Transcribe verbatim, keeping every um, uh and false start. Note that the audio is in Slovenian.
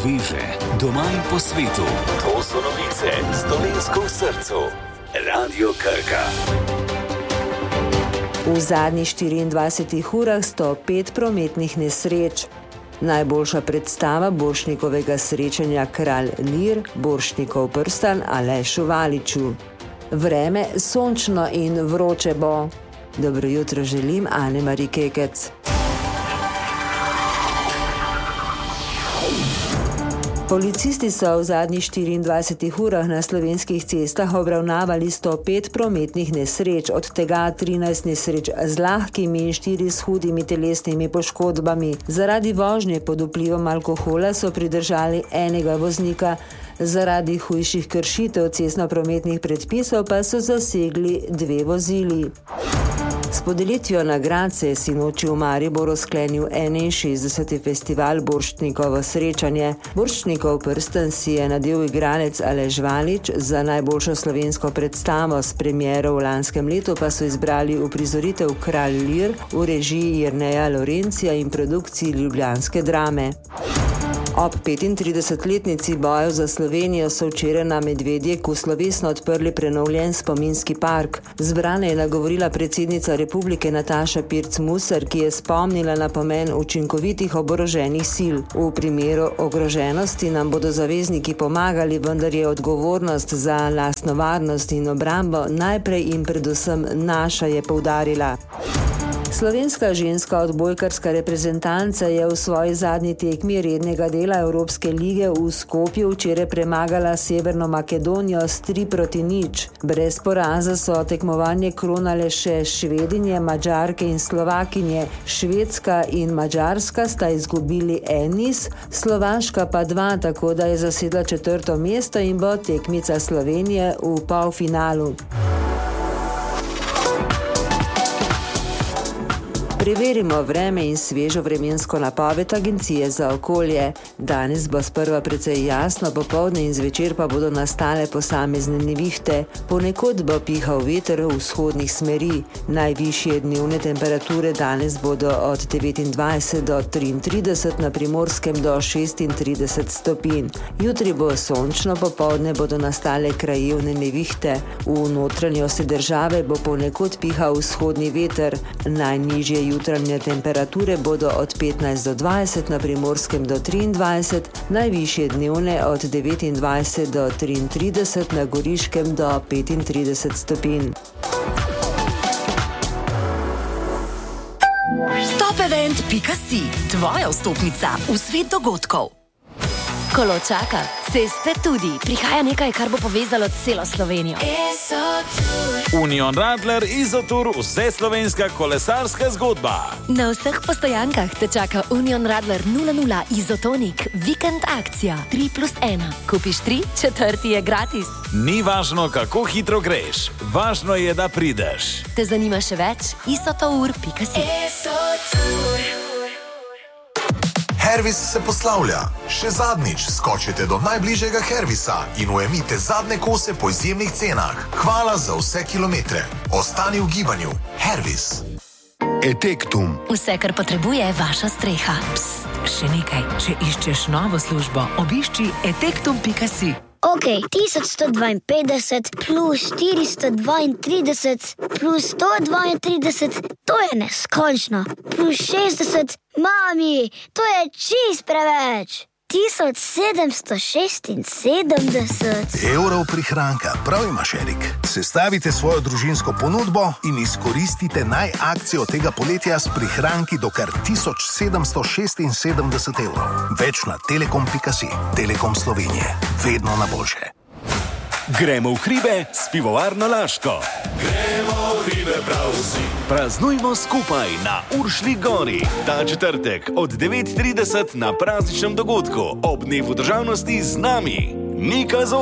sveže, doma in po svetu. To so novice z Dolenjsko v srcu. Radio Krka. V zadnjih štiriindvajsetih urah sto pet prometnih nesreč. Najboljša predstava Borštnikovega srečanja Kralj Lir, Borštnikov prstan Alešu Valiču. Vreme sončno in vroče bo. Dobro jutro želim, Ane Mari Kekec. Policisti so v zadnjih štiriindvajsetih urah na slovenskih cestah obravnavali sto pet prometnih nesreč, od tega trinajst nesreč z lahkimi in štiri s hudimi telesnimi poškodbami. Zaradi vožnje pod vplivom alkohola so pridržali enega voznika, zaradi hujših kršitev cestnoprometnih predpisov pa so zasegli dve vozili. S podelitvijo nagrad se je sinoči v Mariboru sklenil enainšestdeseti festival Borštnikovo srečanje. Borštnikov prstan si je nadel igralec Aleš Valič, za najboljšo slovensko predstavo s premiero v lanskem letu pa so izbrali uprizoritev Kralj Lir v režiji Jerneja Lorencija in produkciji ljubljanske Drame. Ob petintridesetletnici bojev za Slovenijo so včeraj na Medvedjeku slovesno odprli prenovljen spominski park. Zbrane je nagovorila predsednica republike Nataša Pirc Musar, ki je spomnila na pomen učinkovitih oboroženih sil. V primeru ogroženosti nam bodo zavezniki pomagali, vendar je odgovornost za lastno varnost in obrambo najprej in predvsem naša, je poudarila. Slovenska ženska odbojkarska reprezentanca je v svoji zadnji tekmi rednega dela Evropske lige v Skopju včeraj premagala Severno Makedonijo s tri proti nič. Brez poraza so tekmovanje kronale še Švedinje, Madžarke in Slovakinje. Švedska in Madžarska sta izgubili en niz, Slovaška pa dva, tako da je zasedla četrto mesto in bo tekmica Slovenije v polfinalu. Preverimo vreme in svežo vremensko napoved Agencije za okolje. Danes bo sprva precej jasno, popoldne in zvečer pa bodo nastale posamezne nevihte. Ponekod bo pihal veter v vzhodnih smeri. Najvišje dnevne temperature danes bodo od devetindvajset do triintrideset, na Primorskem do šestintrideset stopinj. Jutri bo sončno, popoldne bodo nastale krajevne nevihte. V notranjosti države bo ponekod pihal vzhodni veter. Najnižje jutranje temperature bodo od petnajst do dvajset, na Primorskem do triindvajset, najvišje dnevne od devetindvajset do triintrideset, na Goriškem do petintrideset stopinj. Topevent pika si, tvoja vstopnica v svet dogodkov. Kolo čaka, ceste tudi. Prihaja nekaj, kar bo povezalo celo Slovenijo. Union Radler Izotur, vse slovenska kolesarska zgodba. Na vseh postojankah te čaka Union Radler nula nula Izotonik, vikend akcija tri plus ena. Kupiš tri, četrti je gratis. Ni važno, kako hitro greš, važno je, da prideš. Te zanima še več? isotour pika si. Hervis se poslavlja. Še zadnjič skočite do najbližjega Hervisa in ujemite zadnje kose po izjemnih cenah. Hvala za vse kilometre. Ostani v gibanju. Hervis. Etektum. Vse, kar potrebuje vaša streha. Psst, še nekaj. Če iščeš novo službo, obišči etektum pika si. Ok, tisoč sto dvainpetdeset plus štiristo dvaintrideset plus sto dvaintrideset, to je neskončno. Plus šestdeset, mami, to je čist preveč. tisoč sedemsto šestinsedemdeset. Evrov prihranka, prav imaš, Erik. Sestavite svojo družinsko ponudbo in izkoristite naj akcijo tega poletja s prihranki do kar tisoč sedemsto šestinsedemdeset evrov. Več na telekom pika si. Telekom Slovenije. Vedno na boljše. Gremo v hribe s pivovarno Laško. Gremo v hribe prav vsi. Praznujmo skupaj na Uršlji gori. Ta četrtek od devet trideset na prazničnem dogodku ob dnevu državnosti z nami. Nika Zor.